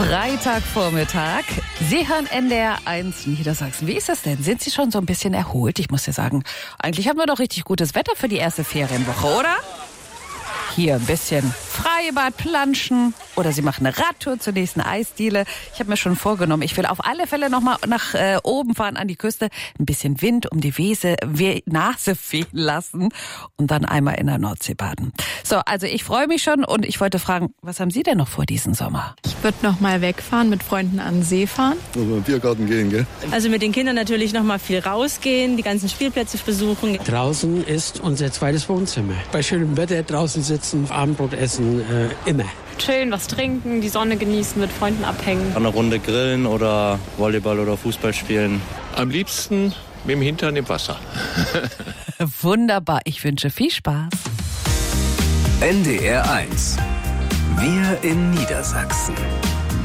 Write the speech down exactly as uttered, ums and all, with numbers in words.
Freitagvormittag. Sie hören N D R eins Niedersachsen. Wie ist das denn? Sind Sie schon so ein bisschen erholt? Ich muss ja sagen, eigentlich haben wir doch richtig gutes Wetter für die erste Ferienwoche, oder? Hier ein bisschen Freibad, Planschen oder Sie machen eine Radtour zur nächsten Eisdiele. Ich habe mir schon vorgenommen, ich will auf alle Fälle noch mal nach äh, oben fahren an die Küste, ein bisschen Wind um die Wese, We- Nase fehlen lassen und dann einmal in der Nordsee baden. So, also ich freue mich schon und ich wollte fragen, was haben Sie denn noch vor diesen Sommer? Ich würde noch mal wegfahren, mit Freunden an den See fahren. Also in den Biergarten gehen, gell? Also mit den Kindern natürlich noch mal viel rausgehen, die ganzen Spielplätze besuchen. Draußen ist unser zweites Wohnzimmer. Bei schönem Wetter draußen sitzen, Abendbrot essen, äh, immer. Chillen, was trinken, die Sonne genießen, mit Freunden abhängen. Eine Runde grillen oder Volleyball oder Fußball spielen. Am liebsten mit dem Hintern im Wasser. Wunderbar, ich wünsche viel Spaß. N D R eins. Wir in Niedersachsen.